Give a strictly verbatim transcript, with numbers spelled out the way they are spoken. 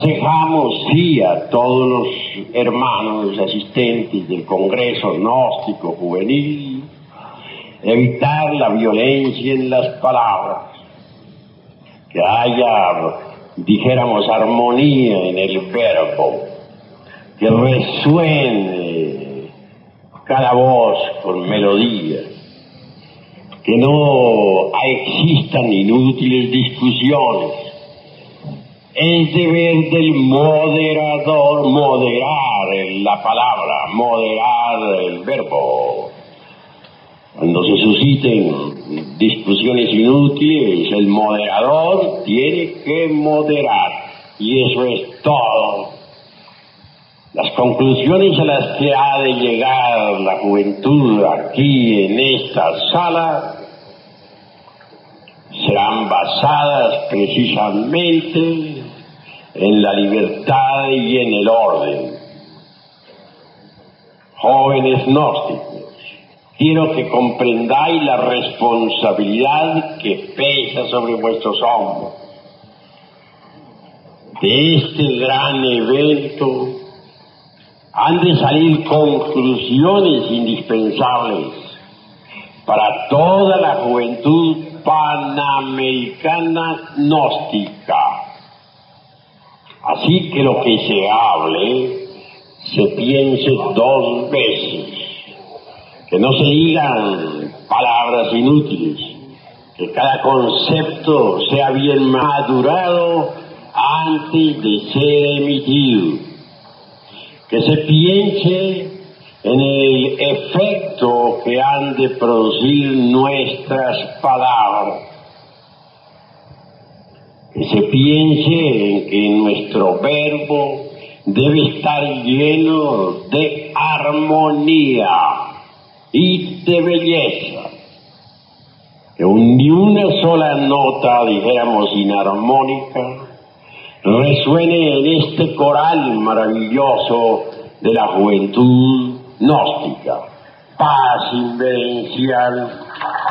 Aconsejamos, sí, a todos los hermanos asistentes del Congreso Gnóstico Juvenil evitar la violencia en las palabras, que haya, dijéramos, armonía en el verbo, que resuene cada voz con melodía, que no existan inútiles discusiones. Es deber del moderador moderar la palabra, moderar el verbo. Cuando se susciten discusiones inútiles, el moderador tiene que moderar. Y eso es todo. Las conclusiones a las que ha de llegar la juventud aquí en esta sala serán basadas precisamente en la libertad y en el orden. Jóvenes gnósticos, quiero que comprendáis la responsabilidad que pesa sobre vuestros hombros. De este gran evento han de salir conclusiones indispensables para toda la juventud panamericana gnóstica. Así que lo que se hable, se piense dos veces, que no se digan palabras inútiles, que cada concepto sea bien madurado antes de ser emitido, que se piense en el efecto que han de producir nuestras palabras, que se piense en que nuestro verbo debe estar lleno de armonía y de belleza, que ni una sola nota, dijéramos, inarmónica resuene en este coral maravilloso de la juventud gnóstica. Paz inverencial.